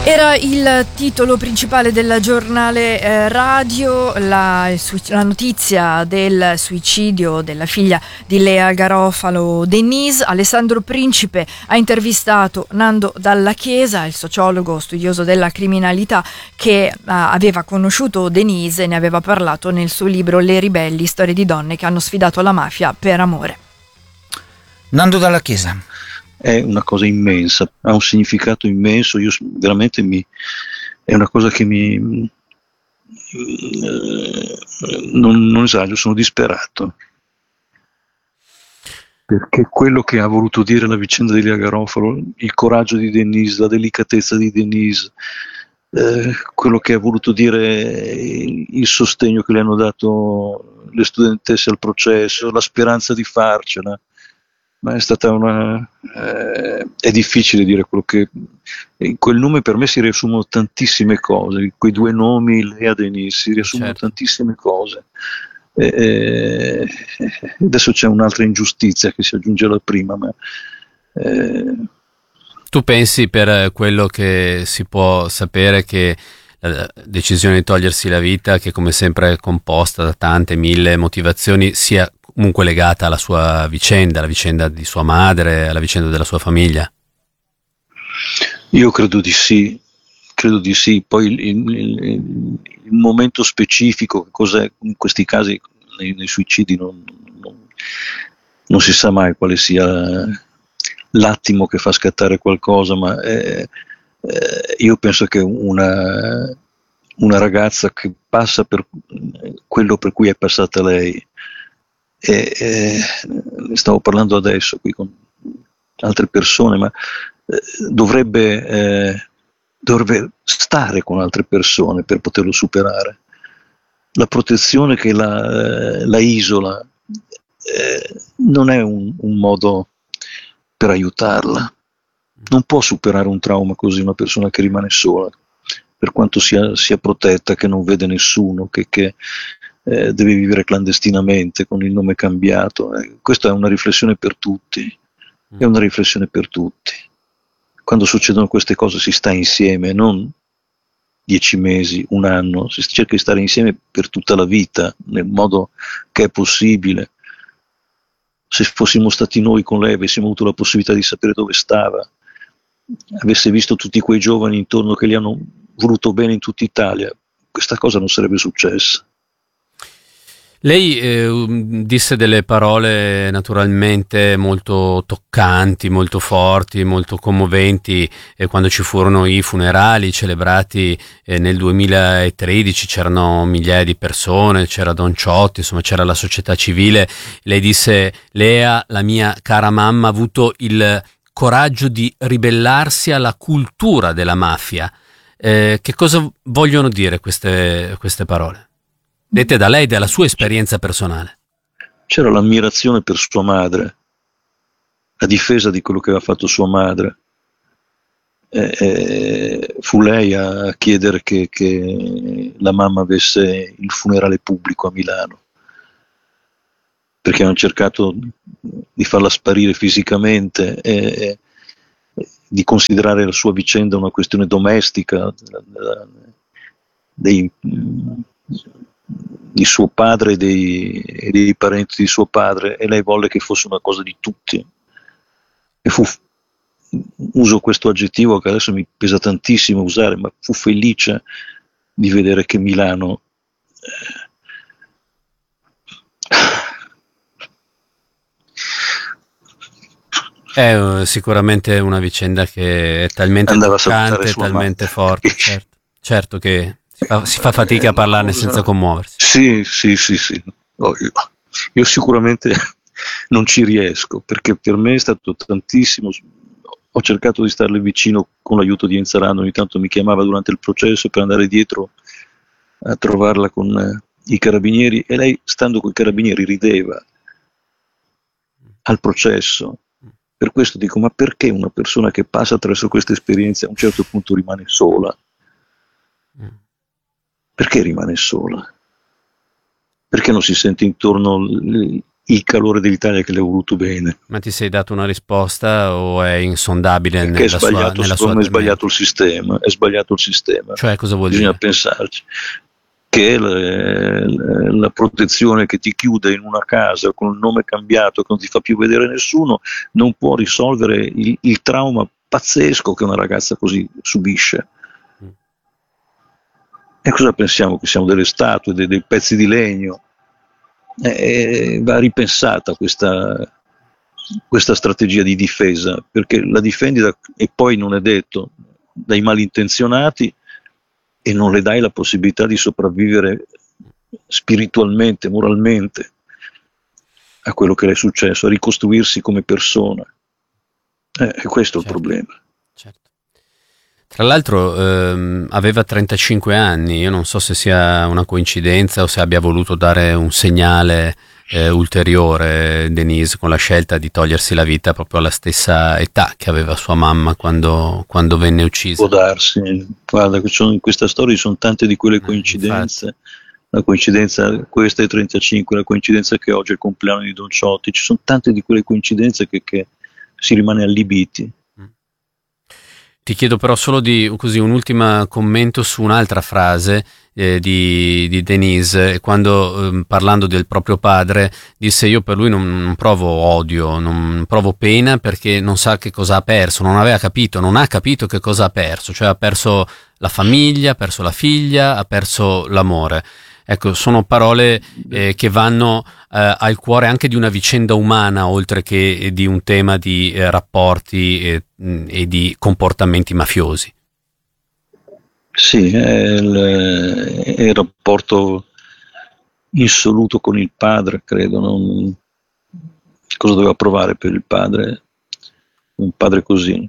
Era il titolo principale del giornale radio, la notizia del suicidio della figlia di Lea Garofalo, Denise. Alessandro Principe ha intervistato Nando Dalla Chiesa, il sociologo studioso della criminalità che aveva conosciuto Denise e ne aveva parlato nel suo libro Le ribelli, storie di donne che hanno sfidato la mafia per amore. Nando Dalla Chiesa. È una cosa immensa, ha un significato immenso, io veramente è una cosa che non esagero, sono disperato, perché quello che ha voluto dire la vicenda di Lea Garofalo, il coraggio di Denise, la delicatezza di Denise, quello che ha voluto dire, il sostegno che le hanno dato le studentesse al processo, la speranza di farcela. Ma è stata è difficile dire quello che. In quel nome per me si riassumono tantissime cose, quei due nomi, Lea, Denise, si riassumono tantissime cose. Adesso c'è un'altra ingiustizia che si aggiunge alla prima, ma. Tu pensi, per quello che si può sapere, che la decisione di togliersi la vita, che come sempre è composta da tante mille motivazioni, sia comunque legata alla sua vicenda, alla vicenda di sua madre, alla vicenda della sua famiglia? Io credo di sì, poi il momento specifico, cos'è in questi casi, nei suicidi non si sa mai quale sia l'attimo che fa scattare qualcosa, ma io penso che una ragazza che passa per quello per cui è passata lei, stavo parlando adesso qui con altre persone, ma dovrebbe stare con altre persone per poterlo superare. La protezione che la isola non è un modo per aiutarla. Non può superare un trauma così una persona che rimane sola, per quanto sia protetta, che non vede nessuno, che deve vivere clandestinamente con il nome cambiato. Questa è una riflessione per tutti, Quando succedono queste cose si sta insieme, non 10 mesi, un anno, si cerca di stare insieme per tutta la vita, nel modo che è possibile. Se fossimo stati noi con lei, avessimo avuto la possibilità di sapere dove stava, avesse visto tutti quei giovani intorno che gli hanno voluto bene in tutta Italia, questa cosa non sarebbe successa. Lei disse delle parole naturalmente molto toccanti, molto forti, molto commoventi quando ci furono i funerali celebrati nel 2013, c'erano migliaia di persone, c'era Don Ciotti, insomma c'era la società civile. Lei disse: Lea, la mia cara mamma, ha avuto il coraggio di ribellarsi alla cultura della mafia. Che cosa vogliono dire queste parole? Dette da lei, dalla sua esperienza personale. C'era l'ammirazione per sua madre, la difesa di quello che aveva fatto sua madre. Fu lei a chiedere che la mamma avesse il funerale pubblico a Milano, perché hanno cercato di farla sparire fisicamente e di considerare la sua vicenda una questione domestica di suo padre e dei parenti di suo padre, e lei volle che fosse una cosa di tutti, e uso questo aggettivo che adesso mi pesa tantissimo usare, ma fu felice di vedere che Milano è sicuramente una vicenda che è talmente toccante, talmente forte, certo che si fa fatica a parlarne senza commuoversi. Sì. Io sicuramente non ci riesco, perché per me è stato tantissimo. Ho cercato di starle vicino con l'aiuto di Enzarano, ogni tanto mi chiamava durante il processo per andare dietro a trovarla con i carabinieri, e lei, stando con i carabinieri, rideva al processo. Per questo dico: ma perché una persona che passa attraverso queste esperienze a un certo punto rimane sola? Perché rimane sola? Perché non si sente intorno il calore dell'Italia che le ha voluto bene. Ma ti sei dato una risposta o è insondabile Perché nella sua è sbagliato il sistema, Cioè, cosa vuol Bisogna dire? pensarci che la protezione che ti chiude in una casa con il nome cambiato, che non ti fa più vedere nessuno, non può risolvere il trauma pazzesco che una ragazza così subisce. E cosa pensiamo? Che siamo delle statue, dei pezzi di legno? Va ripensata questa strategia di difesa, perché la difendi e poi non è detto dai malintenzionati, e non le dai la possibilità di sopravvivere spiritualmente, moralmente a quello che le è successo, a ricostruirsi come persona. Questo è il problema. Certo. Tra l'altro aveva 35 anni, io non so se sia una coincidenza o se abbia voluto dare un segnale ulteriore, Denise, con la scelta di togliersi la vita proprio alla stessa età che aveva sua mamma quando venne uccisa. Può darsi, guarda, in questa storia ci sono tante di quelle coincidenze. Infatti. La coincidenza, questa è 35, la coincidenza che oggi è il compleanno di Don Ciotti, ci sono tante di quelle coincidenze che si rimane allibiti. Ti chiedo però solo un ultimo commento su un'altra frase di Denise, quando parlando del proprio padre disse: io per lui non provo odio, non provo pena, perché non sa che cosa ha perso, non ha capito che cosa ha perso, cioè ha perso la famiglia, ha perso la figlia, ha perso l'amore. Ecco, sono parole che vanno al cuore anche di una vicenda umana, oltre che di un tema di rapporti e di comportamenti mafiosi. Sì, è il rapporto insoluto con il padre, credo. Cosa doveva provare per il padre? Un padre così?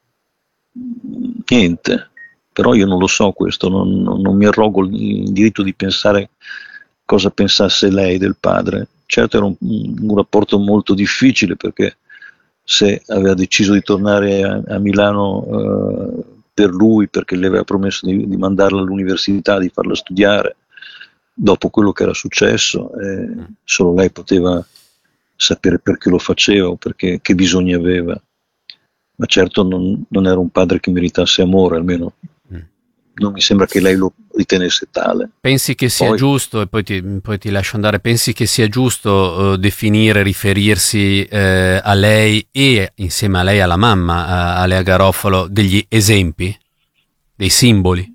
Niente. Però io non lo so questo, non mi arrogo il diritto di pensare cosa pensasse lei del padre. Certo era un rapporto molto difficile, perché se aveva deciso di tornare a Milano per lui, perché le aveva promesso di mandarla all'università, di farla studiare, dopo quello che era successo, solo lei poteva sapere perché lo faceva o che bisogni aveva. Ma certo non era un padre che meritasse amore, almeno non mi sembra che lei lo ritenesse tale. Pensi che sia giusto, e poi ti lascio andare, pensi che sia giusto definire, riferirsi a lei e insieme a lei alla mamma, a Lea Garofalo, degli esempi, dei simboli?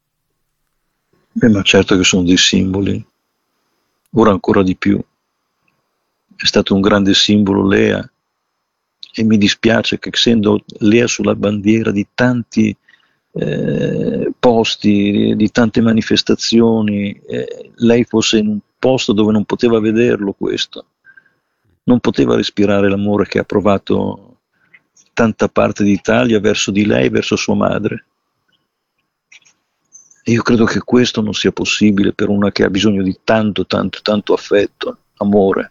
Ma certo che sono dei simboli, ora ancora di più. È stato un grande simbolo Lea, e mi dispiace che, essendo Lea sulla bandiera di tanti posti, di tante manifestazioni, lei fosse in un posto dove non poteva vederlo questo, non poteva respirare l'amore che ha provato tanta parte d'Italia verso di lei, verso sua madre. E io credo che questo non sia possibile per una che ha bisogno di tanto affetto, amore.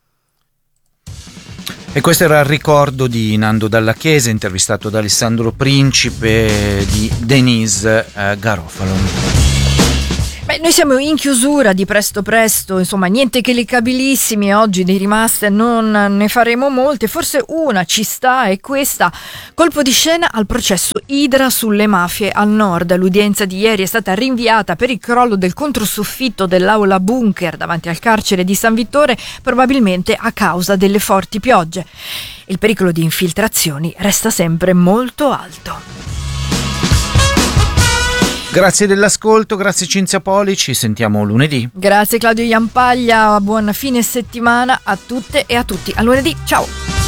E questo era il ricordo di Nando Dalla Chiesa, intervistato da Alessandro Principe, di Denise Garofalo. Beh, noi siamo in chiusura di Presto, insomma niente che lecabilissimi, oggi di rimaste non ne faremo molte, forse una ci sta, è questa: colpo di scena al processo Idra sulle mafie al nord. L'udienza di ieri è stata rinviata per il crollo del controsoffitto dell'aula bunker davanti al carcere di San Vittore, probabilmente a causa delle forti piogge. Il pericolo di infiltrazioni resta sempre molto alto. Grazie dell'ascolto, grazie Cinzia Poli, ci sentiamo lunedì. Grazie Claudio Iampaglia, buon fine settimana a tutte e a tutti. A lunedì, ciao!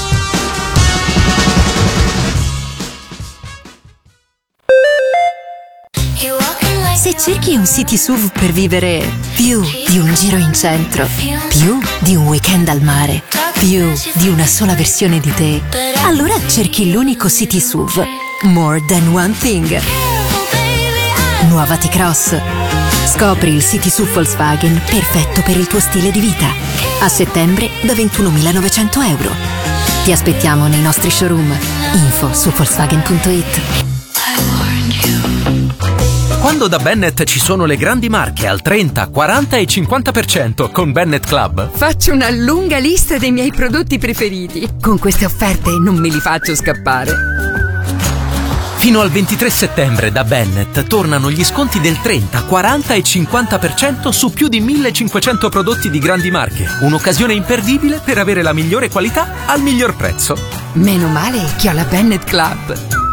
Se cerchi un city SUV per vivere più di un giro in centro, più di un weekend al mare, più di una sola versione di te, allora cerchi l'unico city SUV, More Than One Thing. Nuova T-Cross. Scopri il City SUV Volkswagen perfetto per il tuo stile di vita. A settembre da 21.900 euro. Ti aspettiamo nei nostri showroom. Info su Volkswagen.it. Quando da Bennett ci sono le grandi marche al 30, 40 e 50% con Bennett Club, faccio una lunga lista dei miei prodotti preferiti. Con queste offerte non me li faccio scappare. fino al 23 settembre da Bennett tornano gli sconti del 30, 40 e 50% su più di 1500 prodotti di grandi marche. Un'occasione imperdibile per avere la migliore qualità al miglior prezzo. Meno male che ho la Bennett Club.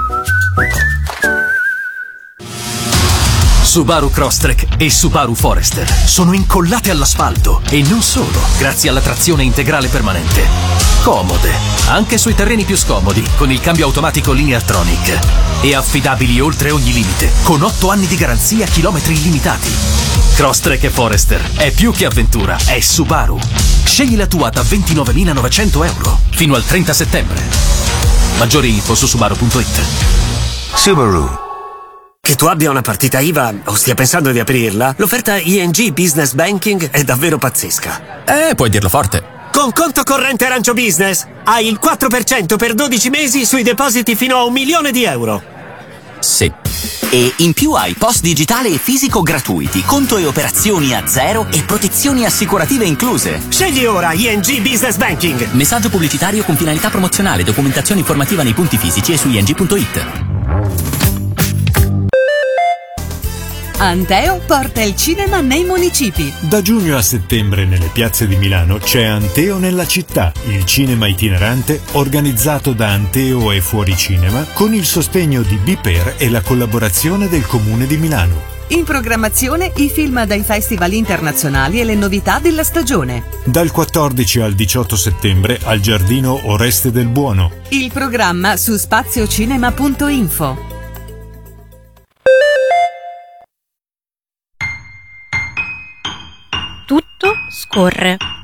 Subaru Crosstrek e Subaru Forester sono incollate all'asfalto e non solo, grazie alla trazione integrale permanente. Comode, anche sui terreni più scomodi, con il cambio automatico Lineartronic. E affidabili oltre ogni limite, con 8 anni di garanzia, chilometri illimitati. Crosstrek e Forester è più che avventura, è Subaru. Scegli la tua da 29.900 euro fino al 30 settembre. Maggiori info su subaru.it. Subaru. Che tu abbia una partita IVA o stia pensando di aprirla, l'offerta ING Business Banking è davvero pazzesca. Puoi dirlo forte. Con conto corrente Arancio Business hai il 4% per 12 mesi sui depositi fino a €1.000.000. Sì. E in più hai post digitale e fisico gratuiti, conto e operazioni a zero e protezioni assicurative incluse. Scegli ora ING Business Banking. Messaggio pubblicitario con finalità promozionale, documentazione informativa nei punti fisici e su ing.it. Anteo porta il cinema nei municipi. Da giugno a settembre nelle piazze di Milano c'è Anteo nella città, il cinema itinerante organizzato da Anteo e Fuoricinema con il sostegno di Biper e la collaborazione del Comune di Milano. In programmazione i film dai festival internazionali e le novità della stagione. Dal 14 al 18 settembre al Giardino Oreste del Buono. Il programma su spaziocinema.info. Tutto scorre.